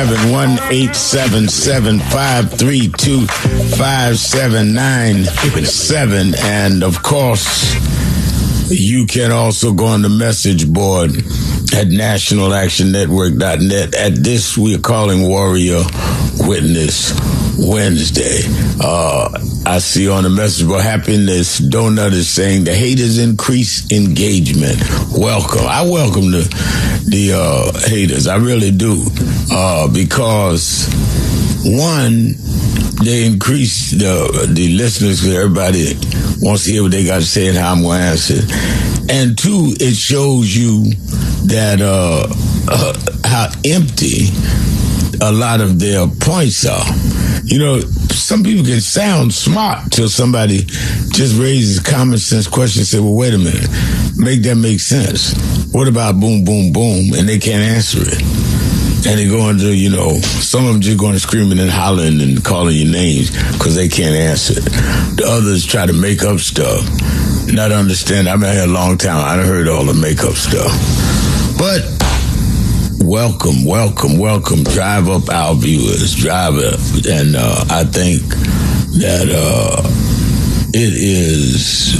1-877-532-5797. And of course, you can also go on the message board at nationalactionnetwork.net. At this, we're calling Warrior Witness Wednesday. I see on the message board, Happiness Donut is saying the haters increase engagement. Welcome. I welcome the haters. I really do. Because one, they increase the listeners because everybody wants to hear what they got to say and how I'm going to answer it. And two, it shows you that how empty a lot of their points are. You know, some people can sound smart till somebody just raises a common sense question and say, well, wait a minute, make that make sense. What about boom, boom, boom? And they can't answer it. And they go into, you know, some of them just going to screaming and hollering and calling you names because they can't answer it. The others try to make up stuff, not understand. I've been here a long time. I done heard all the make-up stuff. But welcome. Drive up our viewers. Drive up. And I think that it is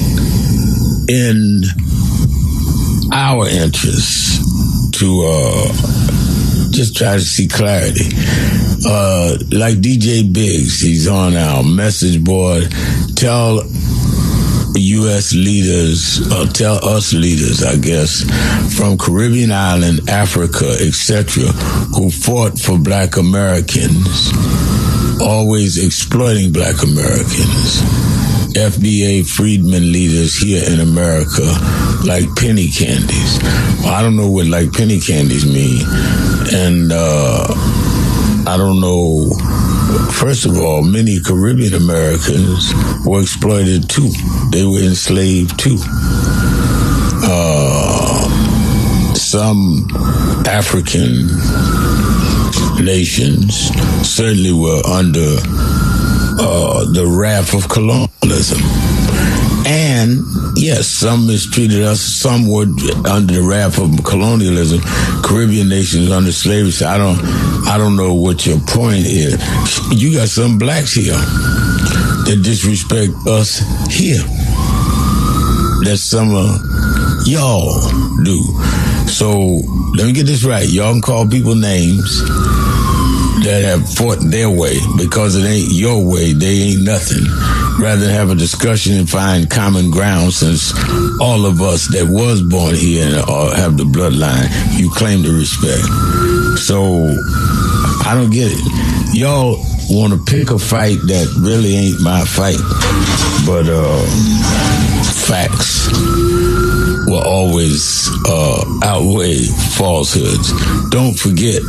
in our interest to just try to see clarity. Like DJ Biggs, he's on our message board. Tell U.S. leaders, tell us leaders, I guess, from Caribbean island, Africa, etc., who fought for black Americans, always exploiting black Americans. FBA freedmen leaders here in America like penny candies. Well, I don't know what like penny candies mean. And I don't know. First of all, many Caribbean Americans were exploited too. They were enslaved too. Some African nations certainly were under the wrath of colonialism. And yes, some mistreated us. Some were under the wrath of colonialism. Caribbean nations under slavery. So I don't know what your point is. You got some blacks here that disrespect us here. That some of y'all do. So let me get this right. Y'all can call people names that have fought their way because it ain't your way. They ain't nothing. Rather than have a discussion and find common ground, since all of us that was born here and have the bloodline, you claim to respect. So I don't get it. Y'all want to pick a fight that really ain't my fight, but facts will always outweigh falsehoods. Don't forget,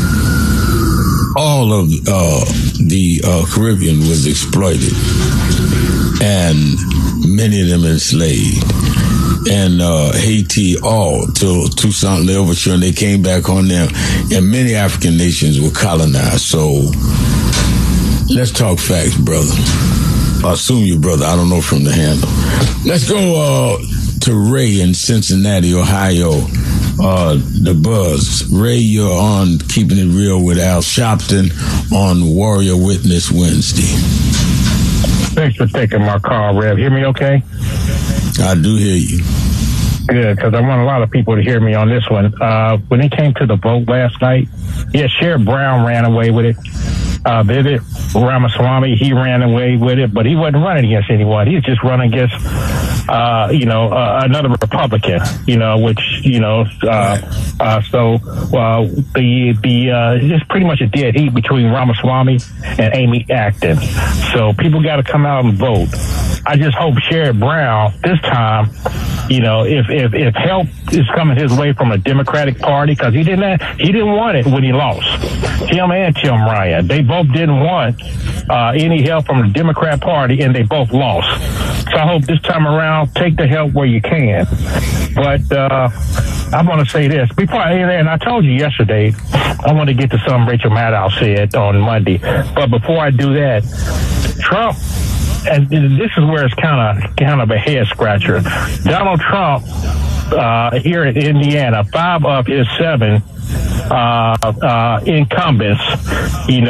all of the Caribbean was exploited, and many of them enslaved. And Haiti, all till Toussaint Louverture, and they came back on them. And many African nations were colonized. So let's talk facts, brother. I assume you, brother. I don't know from the handle. Let's go to Ray in Cincinnati, Ohio. The Buzz. Ray, you're on Keeping It Real with Al Sharpton on Warrior Witness Wednesday. Thanks for taking my call, Rev. Hear me okay? I do hear you. Good, because I want a lot of people to hear me on this one. When it came to the vote last night, Sherrod Brown ran away with it. Vivek Ramaswamy, he ran away with it, but he wasn't running against anyone. He was just running against, another Republican, which, it's pretty much a dead heat between Ramaswamy and Amy Acton. So people got to come out and vote. I just hope Sherrod Brown this time, if help is coming his way from a Democratic Party, because he didn't want it when he lost. Him and Tim Ryan, they both didn't want any help from the Democrat Party, and they both lost. So I hope this time around, take the help where you can. But I want to say this and I told you yesterday, I want to get to something Rachel Maddow said on Monday. But before I do that, Trump. And this is where it's kind of a head scratcher. Donald Trump here in Indiana, 5 of his 7 incumbents, he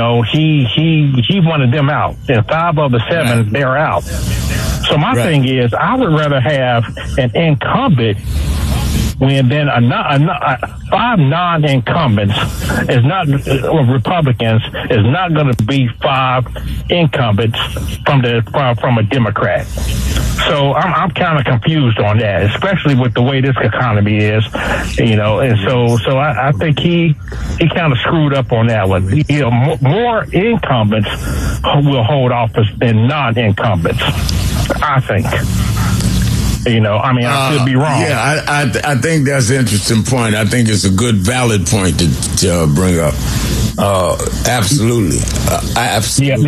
wanted them out, and 5 of the 7 they're out. So my thing is, I would rather have an incumbent when then 5 non-incumbents is not, or Republicans is not going to be 5 incumbents from a Democrat. So I'm kind of confused on that, especially with the way this economy is, and so I think he kind of screwed up on that one. More incumbents will hold office than non-incumbents, I think. I could be wrong. Yeah, I think that's an interesting point. I think it's a good, valid point to bring up. Absolutely. Absolutely.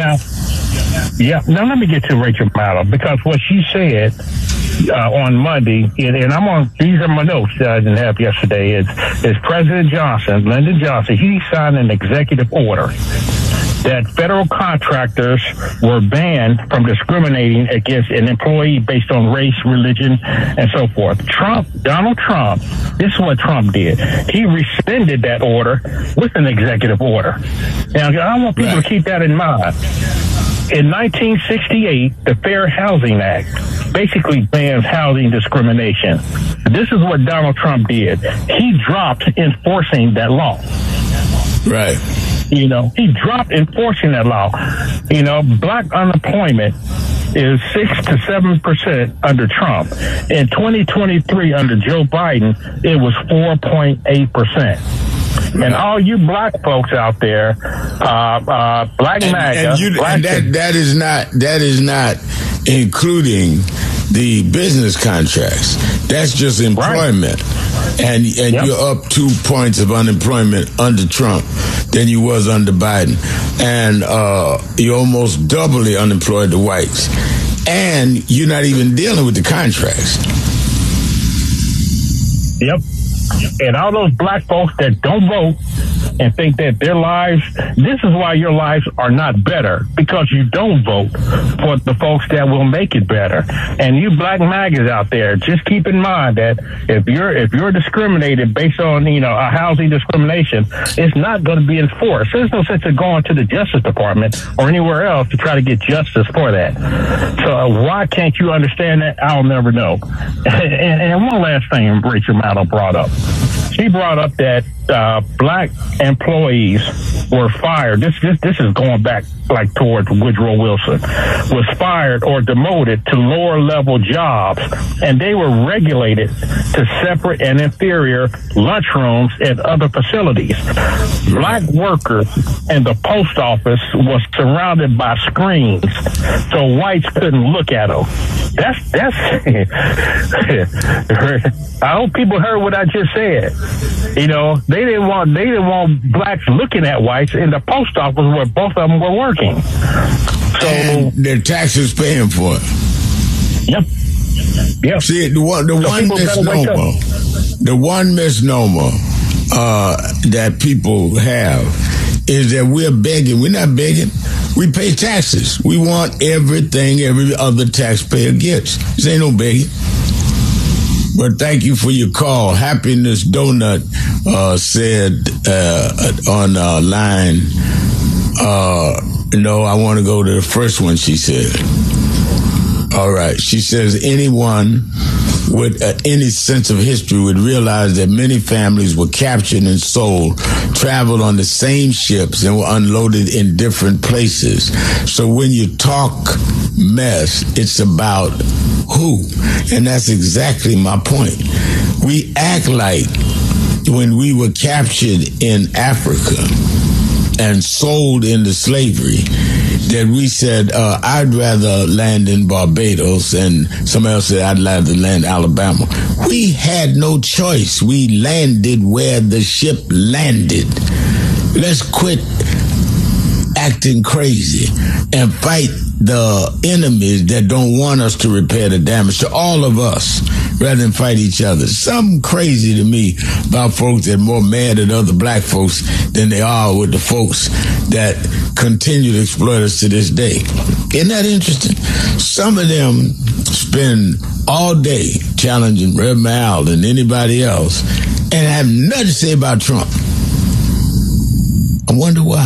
Now let me get to Rachel Maddow, because what she said on Monday, and these are my notes that I didn't have yesterday, is President Johnson, Lyndon Johnson, he signed an executive order that federal contractors were banned from discriminating against an employee based on race, religion, and so forth. Donald Trump, this is what Trump did. He rescinded that order with an executive order. Now, I want people to keep that in mind. In 1968, the Fair Housing Act basically bans housing discrimination. This is what Donald Trump did. He dropped enforcing that law. Right. He dropped enforcing that law. Black unemployment is 6 to 7% under Trump. In 2023, under Joe Biden, it was 4.8%. And all you black folks out there, black MAGA, that is not including the business contracts. That's just employment. Right. And you're up 2 points of unemployment under Trump than you was under Biden. And you're almost doubly unemployed to whites. And you're not even dealing with the contracts. Yep. And all those black folks that don't vote and think that their lives, this is why your lives are not better, because you don't vote for the folks that will make it better. And you black MAGAs out there, just keep in mind that if you're discriminated based on, a housing discrimination, it's not going to be enforced. There's no sense of going to the Justice Department or anywhere else to try to get justice for that. So why can't you understand that? I'll never know. And one last thing Rachel Maddow brought up. She brought up that black employees were fired. This is going back like towards Woodrow Wilson, was fired or demoted to lower level jobs, and they were regulated to separate and inferior lunchrooms and other facilities. Black workers in the post office was surrounded by screens, so whites couldn't look at them. That's I hope people heard what I just said. They didn't want blacks looking at whites in the post office where both of them were working. So and their taxes paying for it. Yep. See, the one misnomer that people have is that we're begging. We're not begging. We pay taxes. We want everything every other taxpayer gets. This ain't no begging. But thank you for your call. Happiness Donut said on line, I want to go to the first one, she said. All right. She says anyone with any sense of history would realize that many families were captured and sold, traveled on the same ships, and were unloaded in different places. So when you talk mess, it's about who? And that's exactly my point. We act like when we were captured in Africa and sold into slavery, that we said, I'd rather land in Barbados, and somebody else said, I'd rather land in Alabama. We had no choice. We landed where the ship landed. Let's quit acting crazy and fight the enemies that don't want us to repair the damage to all of us rather than fight each other. Something crazy to me about folks that are more mad at other black folks than they are with the folks that continue to exploit us to this day. Isn't that interesting? Some of them spend all day challenging Reb Mal and anybody else and have nothing to say about Trump. I wonder why.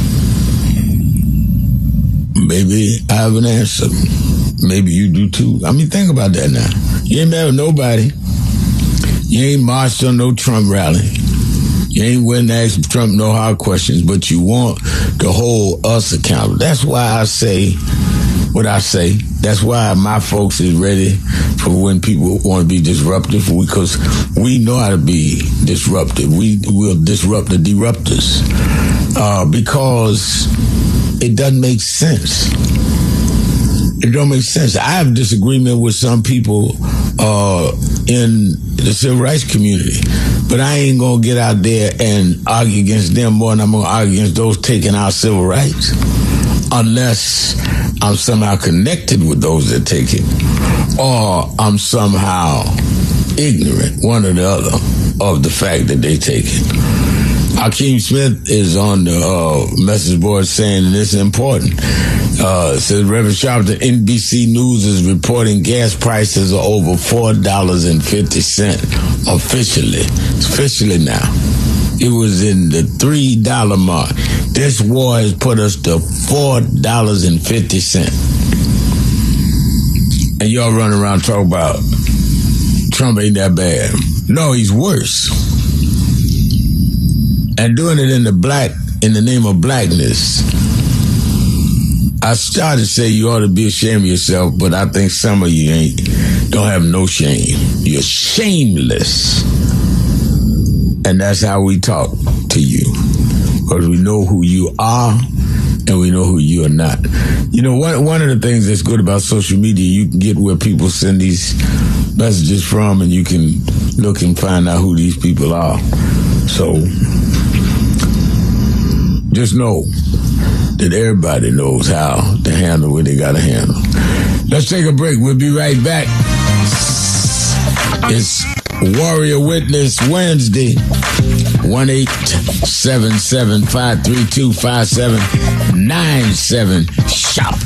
Maybe I have an answer. Maybe you do too. I mean, think about that now. You ain't mad with nobody. You ain't marched on no Trump rally. You ain't went to ask Trump no hard questions, but you want to hold us accountable. That's why I say what I say. That's why my folks is ready for when people want to be disruptive, because we know how to be disruptive. We will disrupt the disruptors because it doesn't make sense. It don't make sense. I have disagreement with some people in the civil rights community, but I ain't going to get out there and argue against them more than I'm going to argue against those taking our civil rights, unless I'm somehow connected with those that take it, or I'm somehow ignorant, one or the other, of the fact that they take it. Hakeem Smith is on the message board saying, and this is important, it says, Reverend Sharpton, NBC News is reporting gas prices are over $4.50 officially. It's officially now. It was in the $3 mark. This war has put us to $4.50. And y'all run around talking about Trump ain't that bad. No, he's worse. And doing it in the name of blackness. I started to say you ought to be ashamed of yourself, but I think some of you don't have no shame. You're shameless. And that's how we talk to you. Because we know who you are and we know who you are not. You know, one of the things that's good about social media, you can get where people send these messages from, and you can look and find out who these people are. So just know that everybody knows how to handle what they got to handle. Let's take a break. We'll be right back. It's Warrior Witness Wednesday. 1-877-532-5797. Shop.